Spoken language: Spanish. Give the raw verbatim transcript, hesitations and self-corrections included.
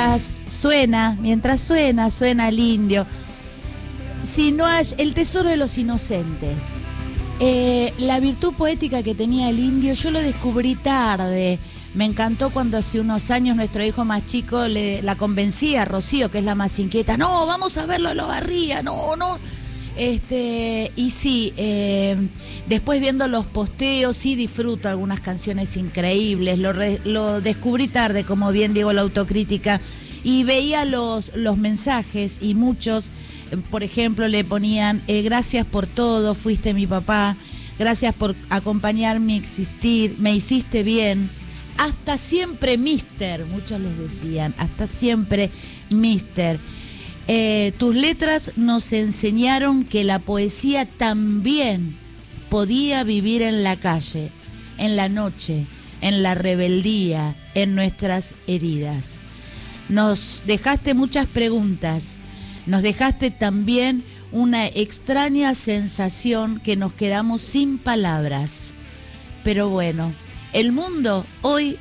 mientras suena, mientras suena, suena el indio. Si no hay, el tesoro de los inocentes. Eh, la virtud poética que tenía el indio, yo lo descubrí tarde. Me encantó cuando hace unos años nuestro hijo más chico le, la convencía, Rocío, que es la más inquieta. No, vamos a verlo a la barría, no, no. Este, y sí, eh, después viendo los posteos, sí disfruto algunas canciones increíbles. Lo, re, lo descubrí tarde, como bien digo, la autocrítica. Y veía los, los mensajes y muchos, por ejemplo, le ponían, eh, gracias por todo, fuiste mi papá, gracias por acompañarme a existir, me hiciste bien, hasta siempre mister, muchos les decían, hasta siempre mister. Eh, tus letras nos enseñaron que la poesía también podía vivir en la calle, en la noche, en la rebeldía, en nuestras heridas. Nos dejaste muchas preguntas, nos dejaste también una extraña sensación que nos quedamos sin palabras. Pero bueno, el mundo hoy